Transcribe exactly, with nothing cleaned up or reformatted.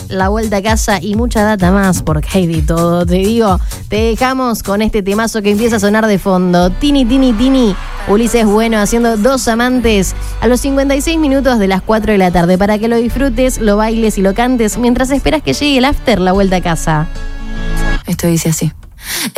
la vuelta a casa y mucha data más, porque hay de todo, te digo. Te dejamos con este temazo que empieza a sonar de fondo. Tini, Tini, Tini. Ulises Bueno haciendo Dos Amantes a los cincuenta y seis minutos de las cuatro de la tarde, para que lo disfrutes, lo bailes y lo cantes mientras esperas que llegue el after, la vuelta a casa. Esto dice así.